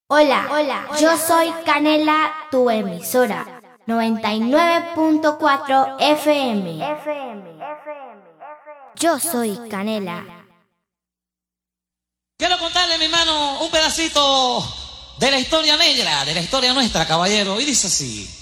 Hola, yo soy Canela, tu emisora, 99.4 FM. Yo soy Canela. Quiero contarle, mi hermano, un pedacito de la historia negra, de la historia nuestra, caballero, y dice así.